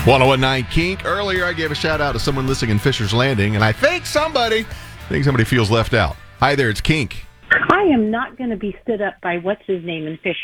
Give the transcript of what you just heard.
1019 Kink. Earlier, I gave a shout out to someone listening in Fisher's Landing, and I think somebody feels left out. Hi there, it's Kink. I am not going to be stood up by what's his name in Fisher.